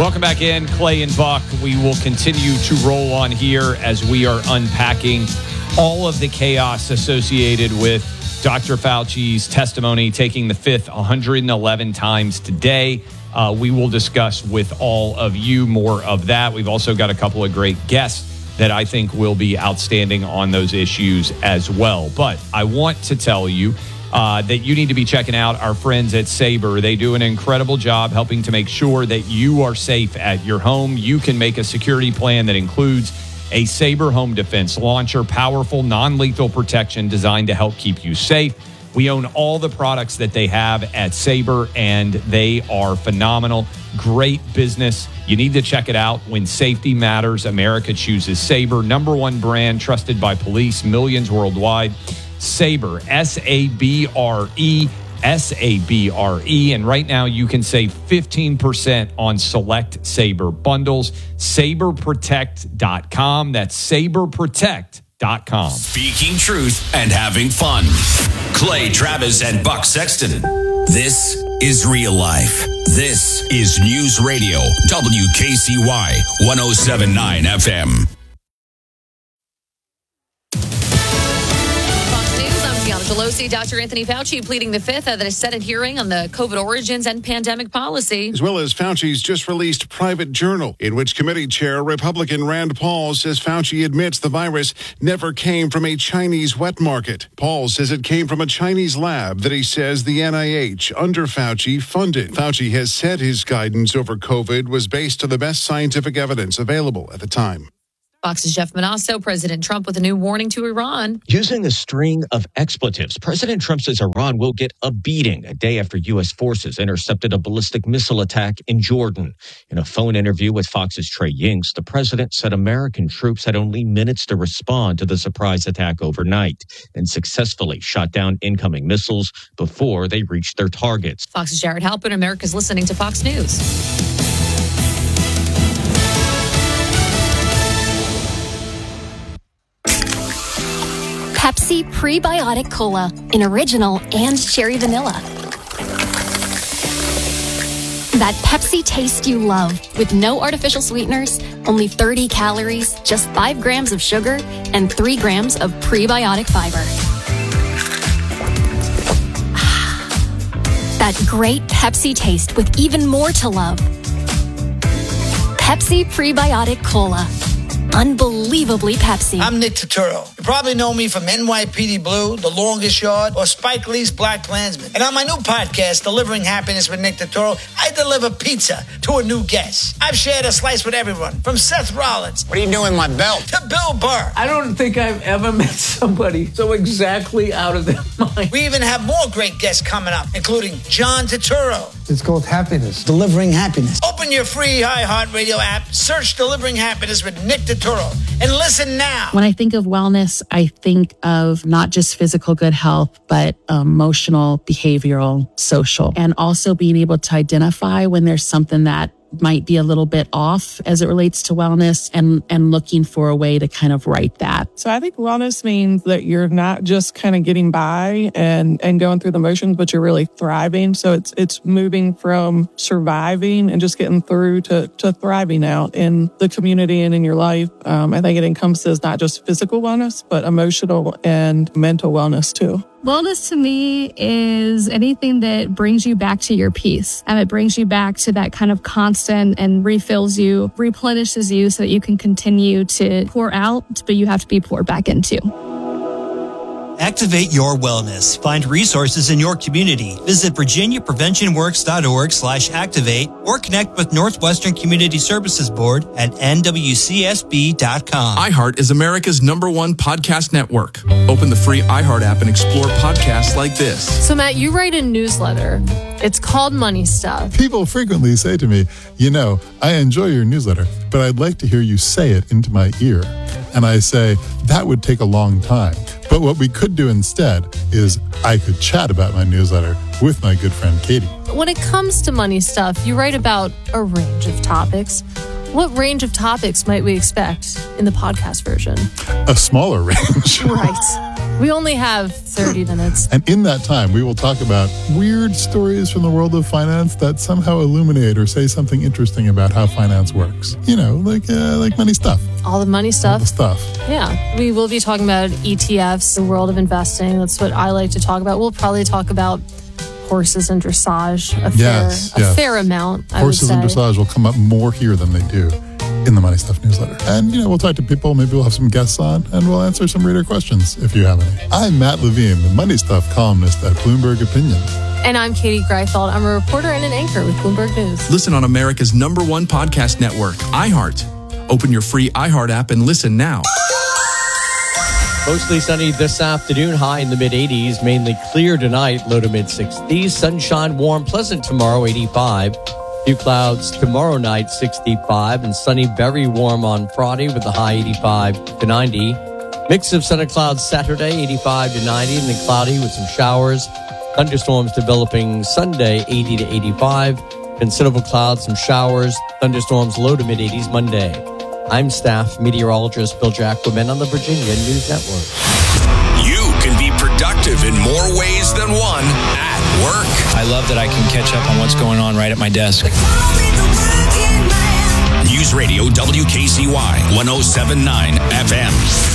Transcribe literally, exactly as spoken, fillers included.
Welcome back in, Clay and Buck. We will continue to roll on here as we are unpacking all of the chaos associated with Doctor Fauci's testimony, taking the fifth one hundred eleven times today. Uh, we will discuss with all of you more of that. We've also got a couple of great guests that I think will be outstanding on those issues as well. But I want to tell you uh, that you need to be checking out our friends at Sabre. They do an incredible job helping to make sure that you are safe at your home. You can make a security plan that includes a Sabre Home Defense launcher, powerful, non-lethal protection designed to help keep you safe. We own all the products that they have at Sabre, and they are phenomenal. Great business. You need to check it out. When safety matters, America chooses Sabre. Number one brand, trusted by police, millions worldwide. Sabre, S A B R E, S A B R E. And right now you can save fifteen percent on select Sabre bundles. Sabre Protect dot com. That's Sabre Protect dot com. Speaking truth and having fun. Clay Travis and Buck Sexton. This is real life. This is News Radio, W K C Y one oh seven point nine F M. Pelosi, Doctor Anthony Fauci pleading the fifth at a Senate hearing on the COVID origins and pandemic policy. As well as Fauci's just released private journal, in which committee chair Republican Rand Paul says Fauci admits the virus never came from a Chinese wet market. Paul says it came from a Chinese lab that he says the N I H, under Fauci, funded. Fauci has said his guidance over COVID was based on the best scientific evidence available at the time. Fox's Jeff Manasso, President Trump with a new warning to Iran. Using a string of expletives, President Trump says Iran will get a beating a day after U S forces intercepted a ballistic missile attack in Jordan. In a phone interview with Fox's Trey Yingst, the president said American troops had only minutes to respond to the surprise attack overnight and successfully shot down incoming missiles before they reached their targets. Fox's Jared Halpern, America's listening to Fox News. Pepsi Prebiotic Cola in original and cherry vanilla. That Pepsi taste you love with no artificial sweeteners, only thirty calories, just five grams of sugar, and three grams of prebiotic fiber. That great Pepsi taste with even more to love. Pepsi Prebiotic Cola. Unbelievably Pepsi. I'm Nick Turturro. You probably know me from N Y P D Blue, The Longest Yard, or Spike Lee's Black Klansman. And on my new podcast, Delivering Happiness with Nick Turturro, I deliver pizza to a new guest. I've shared a slice with everyone, from Seth Rollins. What are you doing with my belt? To Bill Burr. I don't think I've ever met somebody so exactly out of their mind. We even have more great guests coming up, including John Turturro. It's called Happiness. Delivering Happiness. Open your free iHeartRadio app, search Delivering Happiness with Nick Turturro, and listen now. When I think of wellness, I think of not just physical good health, but emotional, behavioral, social, and also being able to identify when there's something that might be a little bit off as it relates to wellness, and, and looking for a way to kind of right that. So I think wellness means that you're not just kind of getting by and, and going through the motions, but you're really thriving. So it's it's moving from surviving and just getting through to, to thriving out in the community and in your life. Um, I think it encompasses not just physical wellness, but emotional and mental wellness too. Wellness to me is anything that brings you back to your peace, and it brings you back to that kind of constant and refills you, replenishes you so that you can continue to pour out, but you have to be poured back into. Activate your wellness. Find resources in your community. Visit virginia prevention works dot org slash activate or connect with Northwestern Community Services Board at N W C S B dot com. iHeart is America's number one podcast network. Open the free iHeart app and explore podcasts like this. So, Matt, you write a newsletter. It's called Money Stuff. People frequently say to me, you know, I enjoy your newsletter, but I'd like to hear you say it into my ear. And I say, that would take a long time. But what we could do instead is I could chat about my newsletter with my good friend Katie. When it comes to money stuff, you write about a range of topics. What range of topics might we expect in the podcast version? A smaller range. Right. We only have thirty minutes. And in that time, we will talk about weird stories from the world of finance that somehow illuminate or say something interesting about how finance works. You know, like uh, like money stuff. All the money stuff. All the stuff. Yeah. We will be talking about E T Fs, the world of investing. That's what I like to talk about. We'll probably talk about horses and dressage a fair, Yes, a yes. fair amount, I Horses would and say. dressage will come up more here than they do in the Money Stuff newsletter. And, you know, we'll talk to people. Maybe we'll have some guests on, and we'll answer some reader questions if you have any. I'm Matt Levine, the Money Stuff columnist at Bloomberg Opinion. And I'm Katie Greifeld. I'm a reporter and an anchor with Bloomberg News. Listen on America's number one podcast network, iHeart. Open your free iHeart app and listen now. Mostly sunny this afternoon, high in the mid eighties, mainly clear tonight, low to mid sixties. Sunshine, warm, pleasant tomorrow, eighty-five. Few clouds tomorrow night, sixty-five, and sunny, very warm on Friday with a high eighty-five to ninety. Mix of sun and clouds Saturday, eighty-five to ninety, and then cloudy with some showers. Thunderstorms developing Sunday, eighty to eighty-five. Considerable clouds, some showers. Thunderstorms low to mid eighties Monday. I'm staff meteorologist Bill Jacquemin on the Virginia News Network. You can be productive in more ways than one at work. I love that I can catch up on what's going on right at my desk. News Radio W K C Y one oh seven point nine F M.